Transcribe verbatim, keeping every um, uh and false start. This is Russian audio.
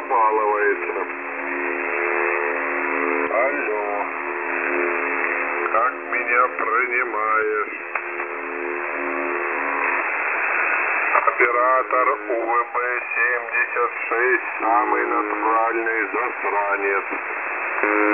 побаловается. Алло. Как меня принимаешь? Оператор У В Б семьдесят шесть, самый натуральный засранец.